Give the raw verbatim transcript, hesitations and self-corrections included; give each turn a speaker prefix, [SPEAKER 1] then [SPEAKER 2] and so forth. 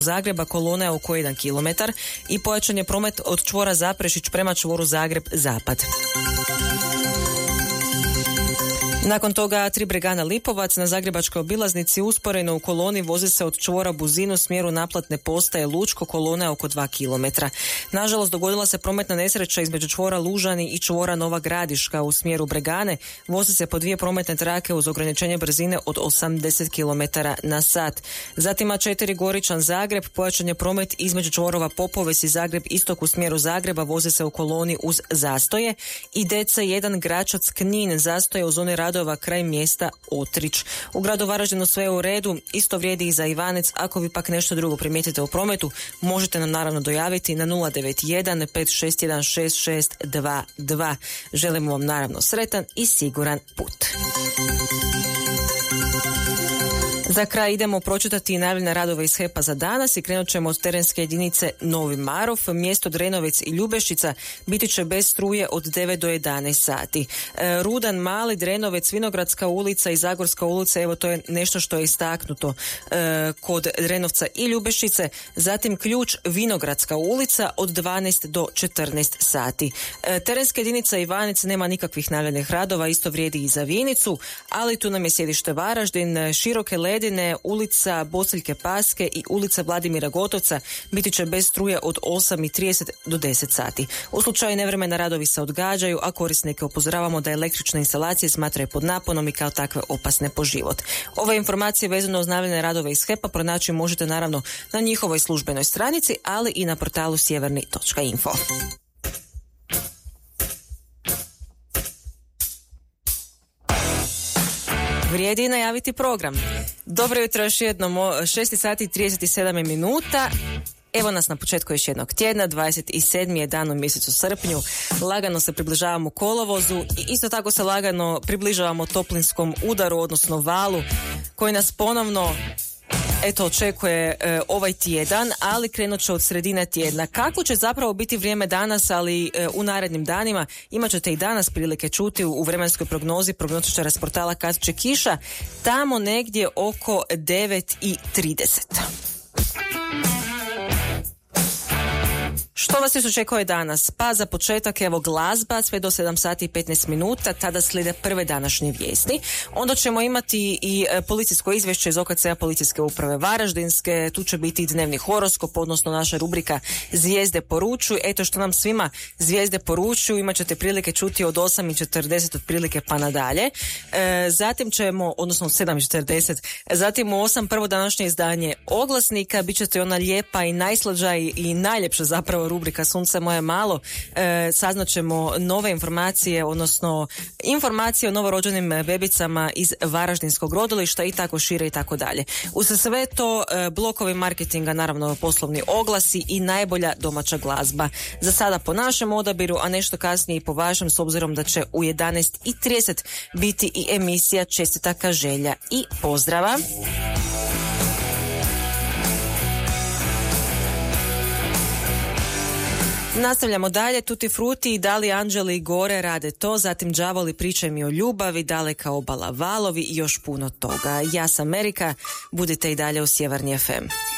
[SPEAKER 1] Zagreba kolona je oko jedan kilometar i pojačan je promet od čvora Zaprešić prema čvoru Zagreb-Zapad. Nakon toga tri Bregana Lipovac na zagrebačkoj obilaznici usporeno u koloni vozi se od čvora Buzin u smjeru naplatne postaje Lučko, kolona je oko dva kilometra. Nažalost, dogodila se prometna nesreća između čvora Lužani i čvora Nova Gradiška u smjeru Bregane. Vozi se po dvije prometne trake uz ograničenje brzine od osamdeset kilometara na sat. Zatim A četiri Goričan Zagreb, pojačan je promet između čvorova Popovec i Zagreb istok u smjeru Zagreba, vozi se u koloni uz zastoje. I D C jedan Gračac Knin, zastoje u zoni radova kraj mjesta Otrić. U gradu Varaždinu sve je u redu, isto vrijedi i za Ivanec. Ako vi pak nešto drugo primijetite u prometu, možete nam naravno dojaviti na nula devet jedan pet šest jedan šest šest dva dva. Želimo vam naravno sretan i siguran put. Za kraj idemo pročitati najavljene radove iz H E P-a za danas i krenut ćemo od terenske jedinice Novi Marof. Mjesto Drenovec i Ljubeščica biti će bez struje od devet do jedanaest sati. E, Rudan, Mali, Drenovec, Vinogradska ulica i Zagorska ulica, evo to je nešto što je istaknuto e, kod Drenovca i Ljubeščice. Zatim Ključ, Vinogradska ulica od dvanaest do četrnaest sati. E, terenska jedinica Ivanec nema nikakvih najavljenih radova, isto vrijedi i za Vinicu, ali tu nam je sjedište Varaždin, Široke Ledine, ulica Bosiljke Paske i ulica Vladimira Gotovca biti će bez struje od osam i trideset do deset sati. U slučaju nevremena radovi se odgađaju, a korisnike upozoravamo da električne instalacije smatraju pod naponom i kao takve opasne po život. Ove informacije vezano uz najavljene radove iz H E P-a pronaći možete naravno na njihovoj službenoj stranici, ali i na portalu sjeverni točka info. Vrijedi najaviti program. Dobro jutro još jednom, šest sati i trideset sedam minuta. Evo nas na početku još jednog tjedna, dvadeset sedmi je dan u mjesecu srpnju. Lagano se približavamo kolovozu i isto tako se lagano približavamo toplinskom udaru, odnosno valu, koji nas ponovno eto očekuje e, ovaj tjedan, ali krenut će od sredine tjedna. Kako će zapravo biti vrijeme danas, ali e, u narednim danima imat ćete i danas prilike čuti u, u vremenskoj prognozi prognostičara s portala kad će kiša, tamo negdje oko devet i trideset. Što vas još očekuje danas? Pa za početak evo glazba sve do sedam sati i petnaest minuta, tada slijede prve današnje vijesti. Onda ćemo imati i e, policijsko izvješće iz O K C-a Policijske uprave Varaždinske, tu će biti i dnevni horoskop, odnosno naša rubrika Zvijezde poručuju. Eto što nam svima zvijezde poručuju, imat ćete prilike čuti od osam i četrdeset otprilike pa nadalje. E, zatim ćemo, odnosno od sedam i četrdeset, zatim u osam prvo današnje izdanje Oglasnika, bit ćete ona lijepa i najslađa i, i najljepša zapravo rubrika Sunce moje malo. E, saznaćemo nove informacije, odnosno informacije o novorođenim bebicama iz Varaždinskog rodilišta i tako šire i tako dalje. Uz sve to e, blokovi marketinga, naravno poslovni oglasi i najbolja domaća glazba. Za sada po našem odabiru, a nešto kasnije i po vašem, s obzirom da će u jedanaest i trideset biti i emisija Čestitaka, želja i pozdrava. Nastavljamo dalje, Tuti Fruti i Dali anđeli gore rade to, zatim Đavoli pričaj mi o ljubavi, Daleka obala valovi i još puno toga. Ja sam Amerika, budite i dalje u Sjeverni F M.